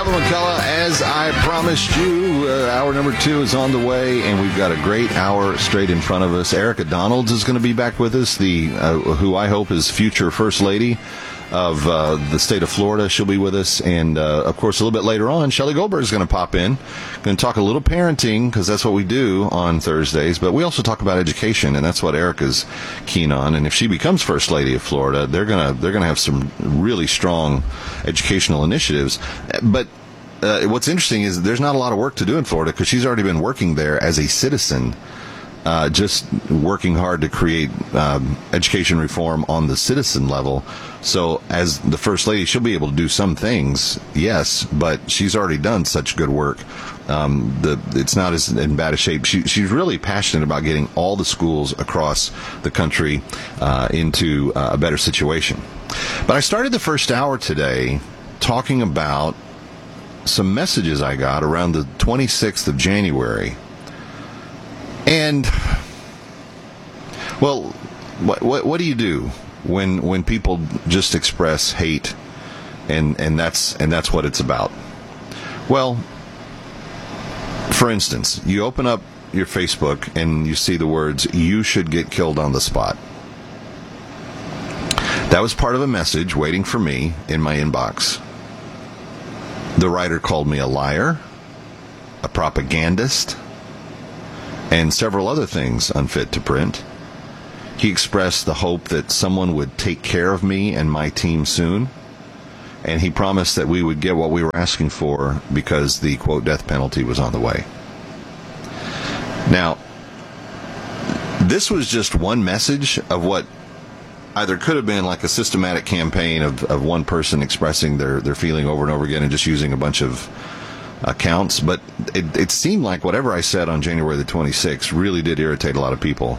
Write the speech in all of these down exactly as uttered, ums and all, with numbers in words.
Kevin McCullough, as I promised you, uh, hour number two is on the way, and we've got a great hour straight in front of us. Erica Donalds is going to be back with us, the uh, who I hope is future First Lady of uh, the state of Florida. She'll be with us, and uh, of course, a little bit later on, Shelley Goldberg is going to pop in. Going to talk a little parenting, because that's what we do on Thursdays, but we also talk about education, and that's what Erica's keen on. And if she becomes First Lady of Florida, they're gonna they're gonna have some really strong educational initiatives. But uh, what's interesting is there's not a lot of work to do in Florida, because she's already been working there as a citizen. Uh, just working hard to create um, education reform on the citizen level. So as the First Lady, she'll be able to do some things, yes, but she's already done such good work. Um, the it's not as in bad a shape. She, she's really passionate about getting all the schools across the country uh, into uh, a better situation. But I started the first hour today talking about some messages I got around the twenty-sixth of January. And, well, what, what what do you do when when people just express hate, and and that's and that's what it's about? Well, for instance, you open up your Facebook and you see the words, "You should get killed on the spot." That was part of a message waiting for me in my inbox. The writer called me a liar, a propagandist, and several other things unfit to print. He expressed the hope that someone would take care of me and my team soon, and he promised that we would get what we were asking for because the, quote, death penalty was on the way. Now, this was just one message of what either could have been like a systematic campaign of, of one person expressing their, their feeling over and over again and just using a bunch of accounts, but it, it seemed like whatever I said on January the twenty-sixth really did irritate a lot of people.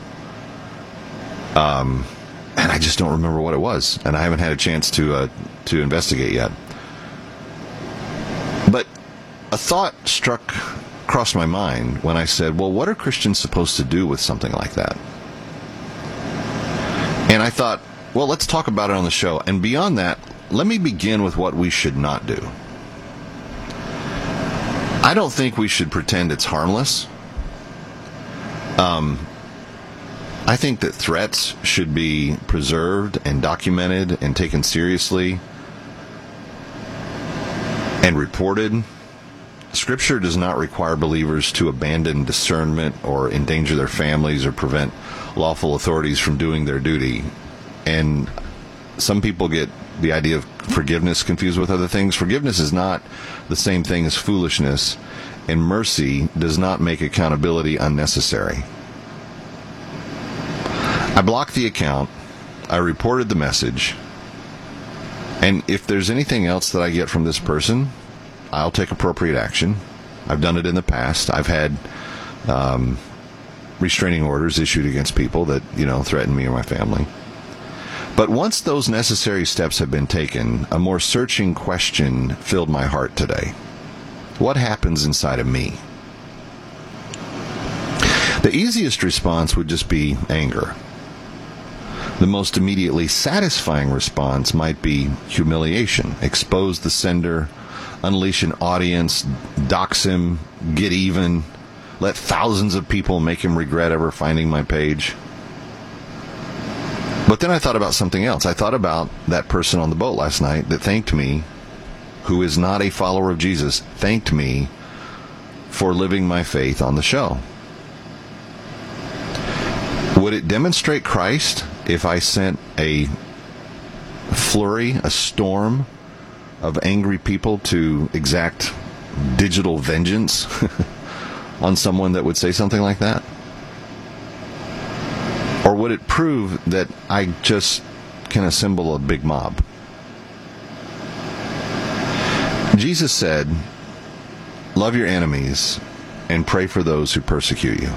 Um, and I just don't remember what it was, and I haven't had a chance to uh, to investigate yet. But a thought struck crossed my mind when I said, well, what are Christians supposed to do with something like that? And I thought, well, let's talk about it on the show. And beyond that, let me begin with what we should not do. I don't think we should pretend it's harmless. Um, I think that threats should be preserved and documented and taken seriously and reported. Scripture does not require believers to abandon discernment or endanger their families or prevent lawful authorities from doing their duty. And some people get the idea of forgiveness confused with other things. Forgiveness is not the same thing as foolishness, and mercy does not make accountability unnecessary. I blocked the account, I reported the message, and if there's anything else that I get from this person, I'll take appropriate action. I've done it in the past. I've had um, restraining orders issued against people that, you know, threaten me or my family. But once those necessary steps have been taken, a more searching question filled my heart today. What happens inside of me? The easiest response would just be anger. The most immediately satisfying response might be humiliation. Expose the sender, unleash an audience, dox him, get even, let thousands of people make him regret ever finding my page. But then I thought about something else. I thought about that person on the boat last night that thanked me, who is not a follower of Jesus, thanked me for living my faith on the show. Would it demonstrate Christ if I sent a flurry, a storm of angry people to exact digital vengeance on someone that would say something like that? Or would it prove that I just can assemble a big mob? Jesus said, love your enemies and pray for those who persecute you.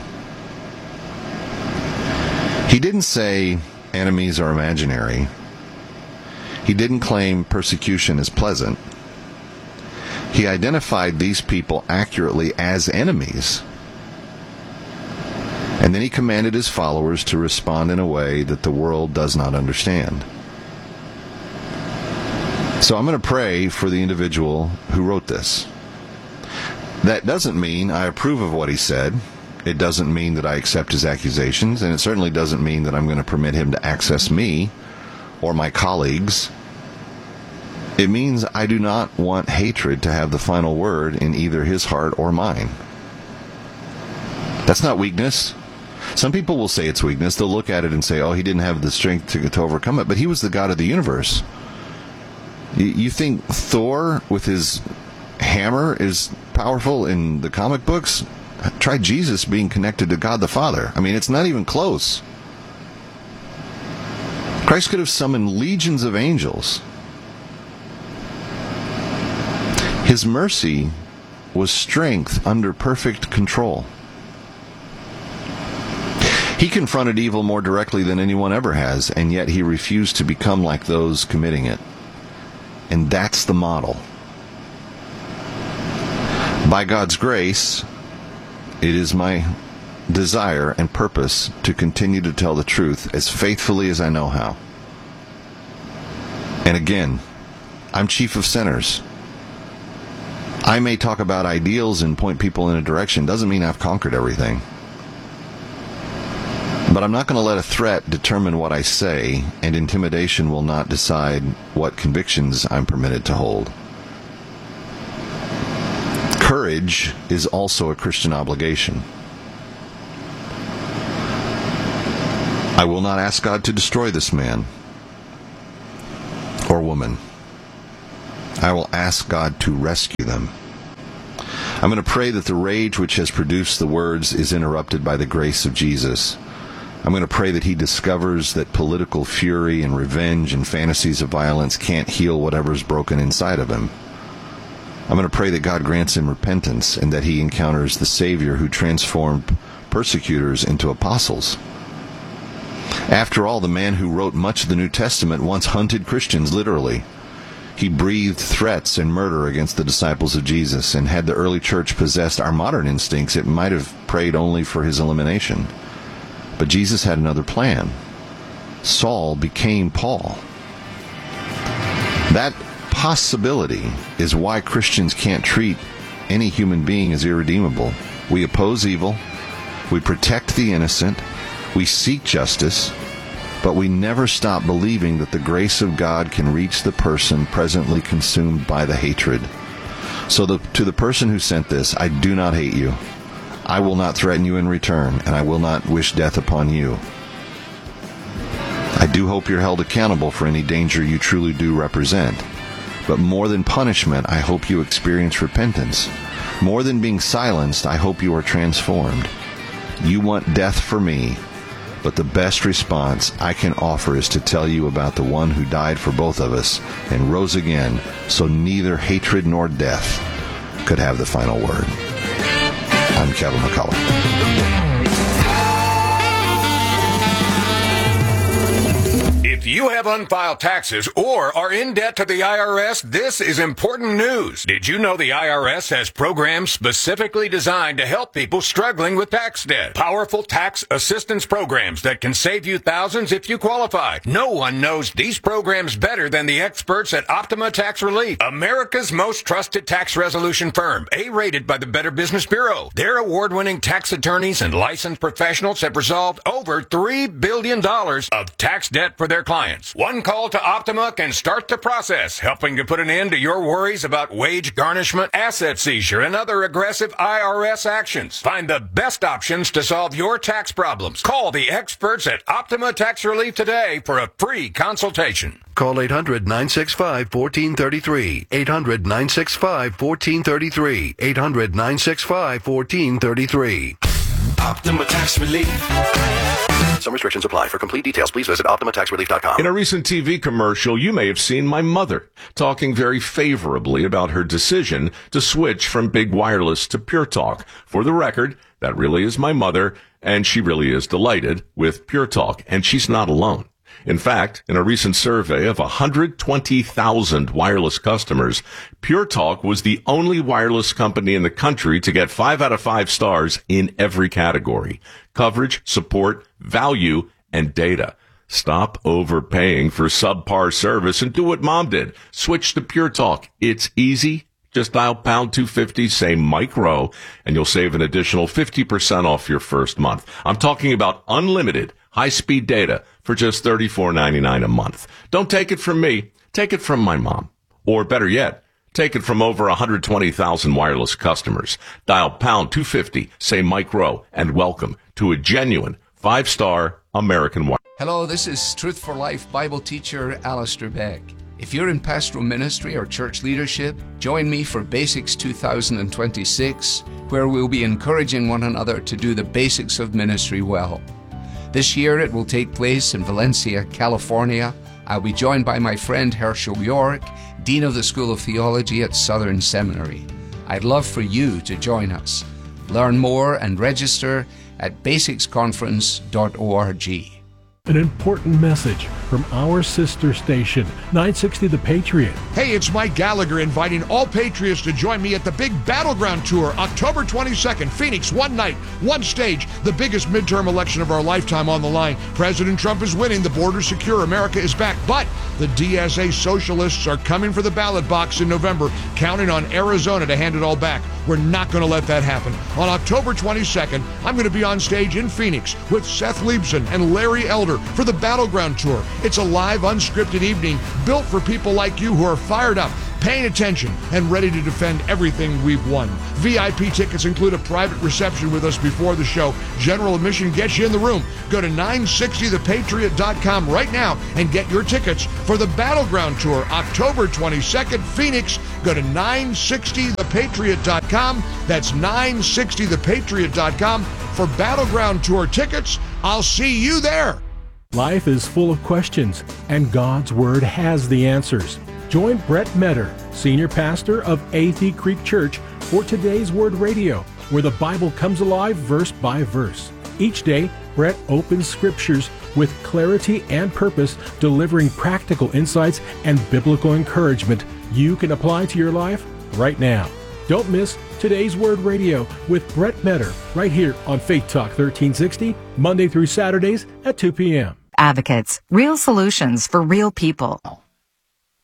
He didn't say enemies are imaginary. He didn't claim persecution is pleasant. He identified these people accurately as enemies. And then he commanded his followers to respond in a way that the world does not understand. So I'm going to pray for the individual who wrote this. That doesn't mean I approve of what he said. It doesn't mean that I accept his accusations, and it certainly doesn't mean that I'm going to permit him to access me or my colleagues. It means I do not want hatred to have the final word in either his heart or mine. That's not weakness. Some people will say it's weakness. They'll look at it and say, oh, he didn't have the strength to, to overcome it, but he was the God of the universe. You, you think Thor with his hammer is powerful in the comic books? Try Jesus being connected to God the Father. I mean, it's not even close. Christ could have summoned legions of angels. His mercy was strength under perfect control. He confronted evil more directly than anyone ever has, and yet he refused to become like those committing it. And that's the model. By God's grace, it is my desire and purpose to continue to tell the truth as faithfully as I know how. And again, I'm chief of sinners. I may talk about ideals and point people in a direction. Doesn't mean I've conquered everything. But I'm not going to let a threat determine what I say, and intimidation will not decide what convictions I'm permitted to hold. Courage is also a Christian obligation. I will not ask God to destroy this man or woman. I will ask God to rescue them. I'm going to pray that the rage which has produced the words is interrupted by the grace of Jesus. I'm going to pray that he discovers that political fury and revenge and fantasies of violence can't heal whatever's broken inside of him. I'm going to pray that God grants him repentance and that he encounters the Savior who transformed persecutors into apostles. After all, the man who wrote much of the New Testament once hunted Christians literally. He breathed threats and murder against the disciples of Jesus, and had the early church possessed our modern instincts, it might have prayed only for his elimination. But Jesus had another plan. Saul became Paul. That possibility is why Christians can't treat any human being as irredeemable. We oppose evil, we protect the innocent, we seek justice, but we never stop believing that the grace of God can reach the person presently consumed by the hatred. So the, to the person who sent this, I do not hate you. I will not threaten you in return, and I will not wish death upon you. I do hope you're held accountable for any danger you truly do represent. But more than punishment, I hope you experience repentance. More than being silenced, I hope you are transformed. You want death for me, but the best response I can offer is to tell you about the one who died for both of us and rose again, so neither hatred nor death could have the final word. I'm Kevin McCullough. If you have unfiled taxes or are in debt to the I R S, this is important news. Did you know the I R S has programs specifically designed to help people struggling with tax debt? Powerful tax assistance programs that can save you thousands if you qualify. No one knows these programs better than the experts at Optima Tax Relief, America's most trusted tax resolution firm, A-rated by the Better Business Bureau. Their award-winning tax attorneys and licensed professionals have resolved over three billion dollars of tax debt for their clients. One call to Optima can start the process, helping to put an end to your worries about wage garnishment, asset seizure, and other aggressive I R S actions. Find the best options to solve your tax problems. Call the experts at Optima Tax Relief today for a free consultation. Call eight hundred, nine six five, one four three three. eight hundred, nine six five, one four three three. eight hundred, nine six five, one four three three. Optima Tax Relief. Some restrictions apply. For complete details, please visit optima tax relief dot com. In a recent T V commercial, you may have seen my mother talking very favorably about her decision to switch from Big Wireless to Pure Talk. For the record, that really is my mother, and she really is delighted with Pure Talk, and she's not alone. In fact, in a recent survey of one hundred twenty thousand wireless customers, Pure Talk was the only wireless company in the country to get five out of five stars in every category: coverage, support, value, and data. Stop overpaying for subpar service and do what Mom did. Switch to Pure Talk. It's easy. Just dial pound two fifty, say Mike Rowe, and you'll save an additional fifty percent off your first month. I'm talking about unlimited high-speed data for just thirty-four ninety-nine a month. Don't take it from me. Take it from my mom. Or better yet, take it from over one hundred twenty thousand wireless customers. Dial pound two fifty, say Mike Rowe, and welcome to a genuine five-star American wireless. Hello, this is Truth for Life Bible teacher Alistair Beck. If you're in pastoral ministry or church leadership, join me for Basics two thousand twenty-six, where we'll be encouraging one another to do the basics of ministry well. This year it will take place in Valencia, California. I'll be joined by my friend Herschel York, Dean of the School of Theology at Southern Seminary. I'd love for you to join us. Learn more and register at basics conference dot org. An important message from our sister station, nine sixty The Patriot. Hey, it's Mike Gallagher inviting all Patriots to join me at the big Battleground Tour, October twenty-second, Phoenix, one night, one stage, the biggest midterm election of our lifetime on the line. President Trump is winning, the border secure, America is back, but the D S A socialists are coming for the ballot box in November, counting on Arizona to hand it all back. We're not going to let that happen. On October twenty-second, I'm going to be on stage in Phoenix with Seth Leibson and Larry Elder for the Battleground Tour. It's a live, unscripted evening built for people like you who are fired up, paying attention, and ready to defend everything we've won. V I P tickets include a private reception with us before the show. General admission gets you in the room. Go to nine sixty the patriot dot com right now and get your tickets for the Battleground Tour, October twenty-second, Phoenix. Go to nine sixty the patriot dot com. That's nine sixty the patriot dot com for Battleground Tour tickets. I'll see you there. Life is full of questions, and God's Word has the answers. Join Brett Metter, Senior Pastor of Athey Creek Church, for Today's Word Radio, where the Bible comes alive verse by verse. Each day, Brett opens scriptures with clarity and purpose, delivering practical insights and biblical encouragement you can apply to your life right now. Don't miss Today's Word Radio with Brett Metter right here on Faith Talk thirteen sixty, Monday through Saturdays at two p.m. Advocates, real solutions for real people.